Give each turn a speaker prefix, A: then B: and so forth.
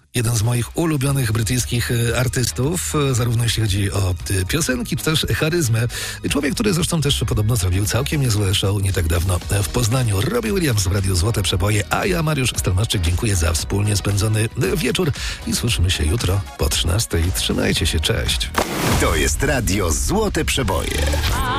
A: jeden z moich ulubionych brytyjskich artystów, zarówno jeśli chodzi o piosenki, czy też charyzmę. Człowiek, który zresztą też podobno zrobił całkiem niezłe show nie tak dawno w Poznaniu. Robbie Williams w Radiu Złote Przeboje, a ja, Mariusz Stelmaszczyk, dziękuję za wspólnie spędzony wieczór i słyszymy się jutro po 13:00. Trzymajcie się, cześć.
B: To jest Radio Złote Przeboje.